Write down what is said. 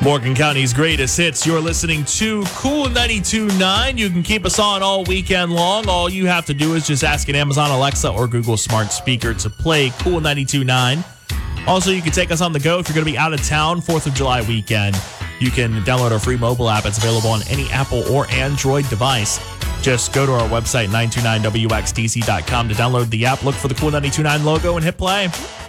Morgan County's greatest hits. You're listening to Cool 92.9. You can keep us on all weekend long. All you have to do is just ask an Amazon Alexa or Google Smart Speaker to play Cool 92.9. Also, you can take us on the go if you're going to be out of town 4th of July weekend. You can download our free mobile app. It's available on any Apple or Android device. Just go to our website, 929wxdc.com, to download the app, look for the Cool 92.9 logo, and hit play.